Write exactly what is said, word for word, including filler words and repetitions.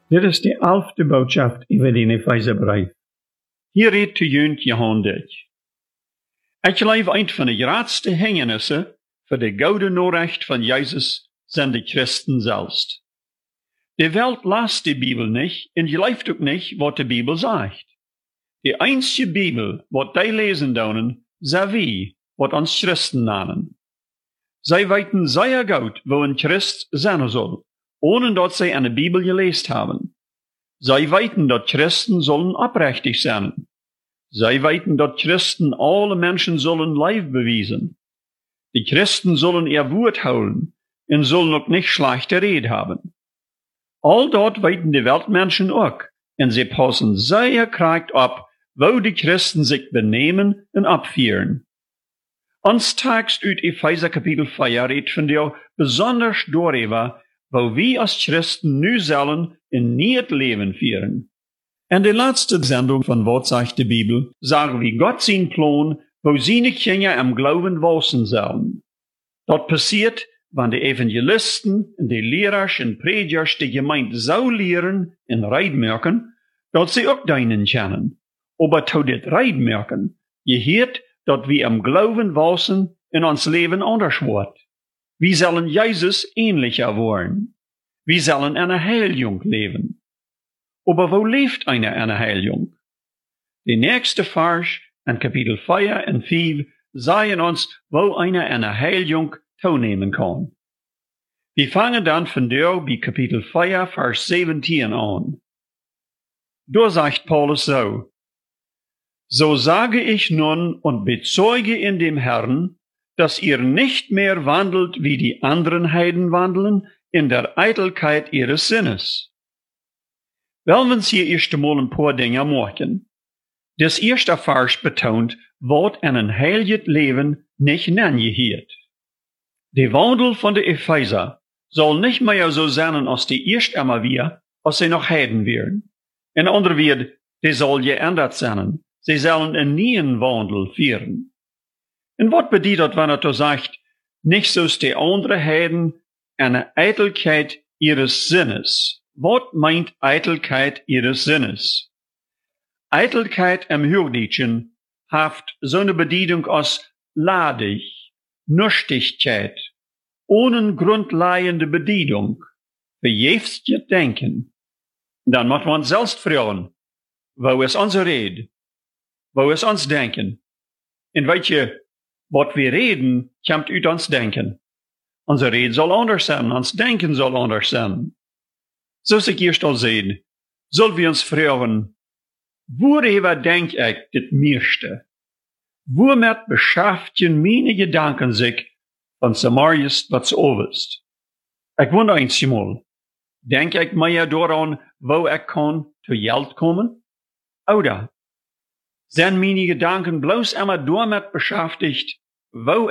Dit is de elfde boodschap über den Epheserbrief. Hier redt te junt Johan dit. Ik leef een van de grootste hindernisse voor de gouden Nachricht van Jezus zijn de Christen zelfs. De Welt las de Bibel nicht en gelooft ook nicht, wat de Bibel sagt. De einzige Bibel, wat die lesen doen, zijn wie, wat ons Christen nennen. Zij weten zeer goed, wo een Christ zijn soll, ohne dat zij eine Bibel gelezen hebben. Zij weten dat Christen sollen oprechtig zijn. Zij weten dat Christen alle Menschen sollen lief beweisen. Die Christen sollen ihr Wort houden en sollen ook nicht schlechte Rede haben. All dat weten de Weltmenschen ook, en sie passen sehr korrekt op, wo die Christen sich benehmen en opvieren. Ons tekst uit Epheser kapitel vier redt van jou besonders darüber, wo wir als Christen nu sollen in niet Leben führen. En de laatste Sendung von Wat sagt die Bibel, sagen wir Gott sein Plan, wo seine Kinder am Glauben wachsen sollen. Dat passiert, wenn die Evangelisten und die Lehrer und Predigers die Gemeinde so lehren und reidmerken, dat sie auch deinen kennen. Aber zu dit reidmerken, je heert, dat wir am Glauben wachsen in ons Leben anders wird. Wir sollen Jesus ähnlicher werden. Wir sollen eine Heilung leben. Aber wo lebt eine, eine Heilung? Die nächste Vers in Kapitel vier und fünf sagen uns, wo eine eine Heilung teilnehmen kann. Wir fangen dann von der bei Kapitel vier, Vers siebzehn an. Da sagt Paulus so: So sage ich nun und bezeuge in dem Herrn, dass ihr nicht mehr wandelt, wie die anderen Heiden wandeln, in der Eitelkeit ihres Sinnes. Wollen wir uns hier erst einmal ein paar Dinge machen. Das erste Vers betont, wat ein heiliges Leben nicht nennen hiert. Der Wandel von der Epheser soll nicht mehr so sein, als die erst einmal wir, als sie noch Heiden wären. In anderen Worten, die soll geändert sein. Sie sollen einen neuen Wandel führen. Und was bedeutet, wenn er da sagt, nicht so ist die andere Heiden eine Eitelkeit ihres Sinnes? Was meint Eitelkeit ihres Sinnes? Eitelkeit im Hürdichen haft so eine Bedeutung als ladig, Nüchtigkeit, ohne grundlegende Bedeutung, verjeftes Denken. Dann muss man selbst fragen, wo ist unsere Rede? Wo ist uns Denken? Und weet je, wat wir reden, kommt uit ons Denken. Unsere Rede soll anders sein, ons Denken soll anders sein. So ich erst al sehen, sollen wir uns fragen, worüber denk ich dit meiste? Womit beschäftigen meine Gedanken sich, wenn es amar ist, was oben ist? Ich wundere eins mal, denk ich mehr daran, wo ich kann zu Geld kommen? Oder sind meine Gedanken bloß immer damit beschäftigt, wo